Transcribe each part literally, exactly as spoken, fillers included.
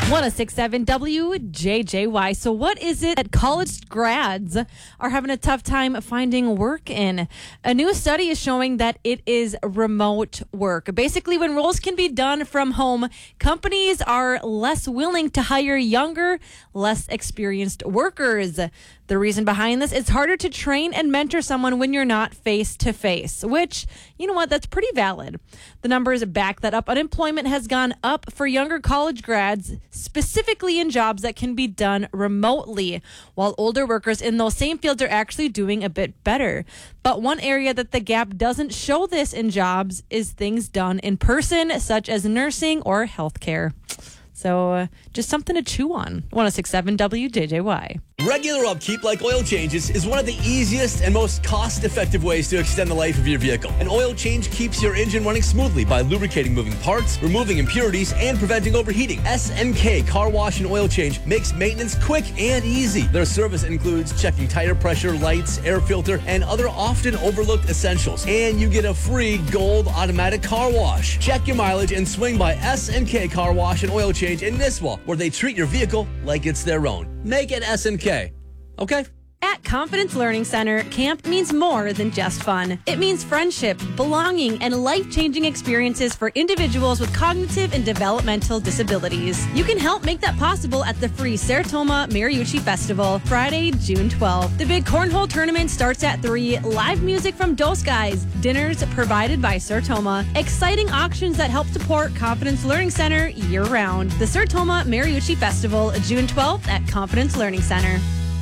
one oh six point seven W J J Y. So what is it that college grads are having a tough time finding work in? A new study is showing that it is remote work. Basically, when roles can be done from home, companies are less willing to hire younger, less experienced workers. The reason behind this, it's harder to train and mentor someone when you're not face to face, which, you know what, that's pretty valid. The numbers back that up. Unemployment has gone up for younger college grads, specifically in jobs that can be done remotely, while older workers in those same fields are actually doing a bit better. But one area that the gap doesn't show this in jobs is things done in person, such as nursing or healthcare. So uh, just something to chew on. one oh six point seven W J J Y. Regular upkeep like oil changes is one of the easiest and most cost-effective ways to extend the life of your vehicle. An oil change keeps your engine running smoothly by lubricating moving parts, removing impurities, and preventing overheating. S N K Car Wash and Oil Change makes maintenance quick and easy. Their service includes checking tire pressure, lights, air filter, and other often overlooked essentials. And you get a free gold automatic car wash. Check your mileage and swing by S N K Car Wash and Oil Change in Nisswa, where they treat your vehicle like it's their own. Make it S N K. Okay? At Confidence Learning Center, camp means more than just fun. It means friendship, belonging, and life-changing experiences for individuals with cognitive and developmental disabilities. You can help make that possible at the free Sertoma Mariucci Festival, Friday, June twelfth. The big cornhole tournament starts at three, live music from Dos Guys, dinners provided by Sertoma, exciting auctions that help support Confidence Learning Center year-round. The Sertoma Mariucci Festival, June twelfth at Confidence Learning Center.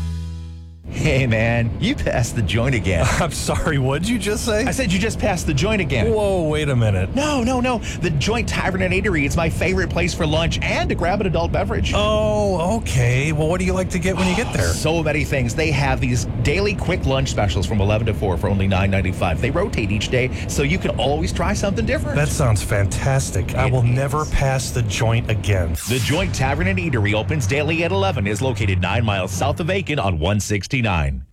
Hey, man, you passed the joint again. I'm sorry, what'd you just say? I said you just passed the joint again. Whoa, wait a minute. No, no, no. The Joint Tavern and Eatery. It's my favorite place for lunch and to grab an adult beverage. Oh, okay. Well, what do you like to get when you get there? So many things. They have these daily quick lunch specials from eleven to four for only nine ninety-five. They rotate each day, so you can always try something different. That sounds fantastic. I will never pass the joint again. The Joint Tavern and Eatery opens daily at eleven, is located nine miles south of Aiken on one sixty-nine.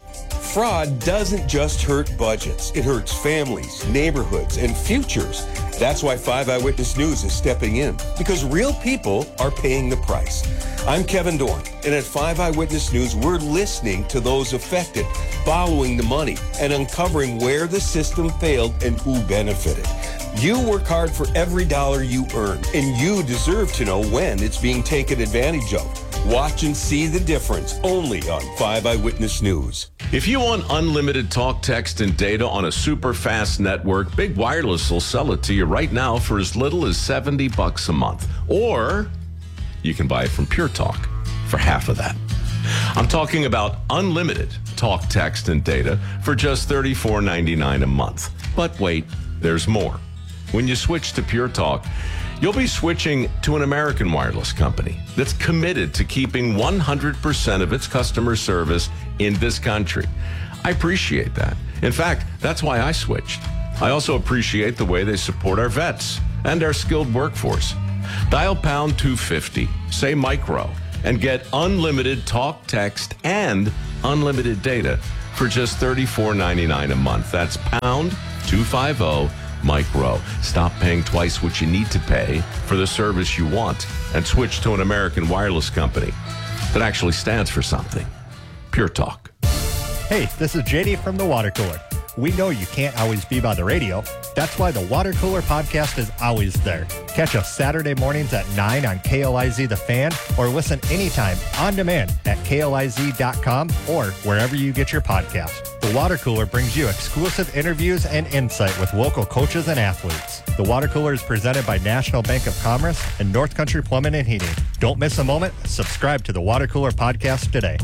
Fraud doesn't just hurt budgets. It hurts families, neighborhoods, and futures. That's why five Eyewitness News is stepping in, because real people are paying the price. I'm Kevin Dorn, and at five Eyewitness News, we're listening to those affected, following the money, and uncovering where the system failed and who benefited. You work hard for every dollar you earn, and you deserve to know when it's being taken advantage of. Watch and see the difference only on five Eyewitness News. If you want unlimited talk, text, and data on a super fast network, Big Wireless will sell it to you right now for as little as seventy bucks a month. Or you can buy it from Pure Talk for half of that. I'm talking about unlimited talk, text, and data for just thirty-four ninety-nine a month. But wait, there's more. When you switch to Pure Talk, you'll be switching to an American wireless company that's committed to keeping one hundred percent of its customer service in this country. I appreciate that. In fact, that's why I switched. I also appreciate the way they support our vets and our skilled workforce. Dial pound two fifty, say micro, and get unlimited talk, text, and unlimited data for just thirty-four ninety-nine a month. That's pound two fifty. Micro. Stop paying twice what you need to pay for the service you want and switch to an American wireless company that actually stands for something. Pure Talk. Hey, this is J D from The Water Cooler. We know you can't always be by the radio. That's why The Water Cooler podcast is always there. Catch us Saturday mornings at nine on K L I Z The Fan, or listen anytime on demand at K L I Z dot com or wherever you get your podcast. The Water Cooler brings you exclusive interviews and insight with local coaches and athletes. The Water Cooler is presented by National Bank of Commerce and North Country Plumbing and Heating. Don't miss a moment. Subscribe to The Water Cooler podcast today.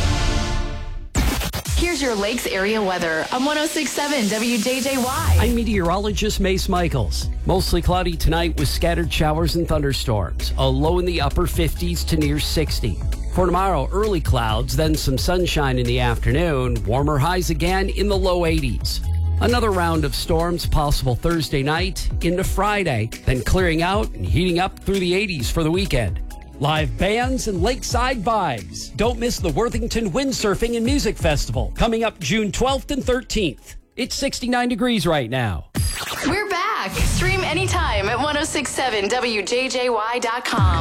Here's your Lakes area weather on one oh six point seven W J J Y. I'm meteorologist Mace Michaels. Mostly cloudy tonight with scattered showers and thunderstorms. A low in the upper fifties to near sixty. For tomorrow, early clouds, then some sunshine in the afternoon. Warmer highs again in the low eighties. Another round of storms possible Thursday night into Friday, then clearing out and heating up through the eighties for the weekend. Live bands and lakeside vibes. Don't miss the Worthington Windsurfing and Music Festival coming up June twelfth and thirteenth. It's sixty-nine degrees right now. We're back. Stream anytime at ten sixty-seven W J J Y dot com.